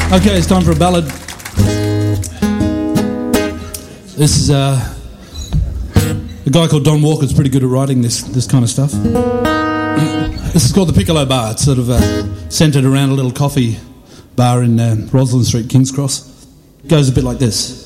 Okay, it's time for a ballad. This is a guy called Don Walker's pretty good at writing this kind of stuff. This is called the Piccolo Bar. It's sort of centred around a little coffee bar in Roslyn Street, King's Cross. It goes a bit like this.